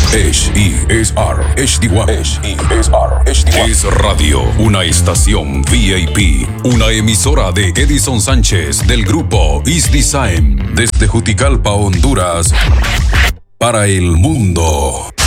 HESR HD1. HESR HD1. Es Radio, una estación VIP, una emisora de Edison Sánchez del grupo East Design, desde Juticalpa, Honduras, para el mundo.